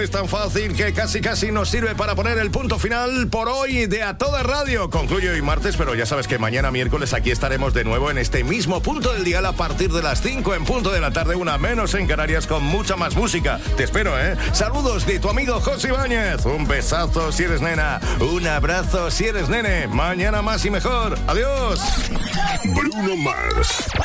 es tan fácil que casi nos sirve para poner el punto final por hoy de A Toda Radio. Concluye hoy martes, pero ya sabes que mañana miércoles aquí estaremos de nuevo en este mismo punto del dial a partir de las 5 en punto de la tarde, 1 menos en Canarias, con mucha más música. Te espero, ¿eh? Saludos de tu amigo José Ibáñez. Un besazo si eres nena. Un abrazo si eres nene. Mañana más y mejor. Adiós. Bruno Mars.